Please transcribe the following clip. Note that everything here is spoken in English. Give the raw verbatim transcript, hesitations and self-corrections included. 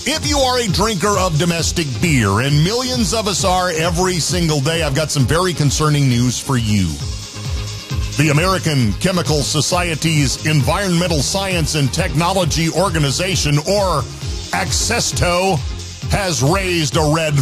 If you are a drinker of domestic beer, and millions of us are every single day, I've got some very concerning news for you. The American Chemical Society's Environmental Science and Technology Organization, or ACCESTO, has raised a red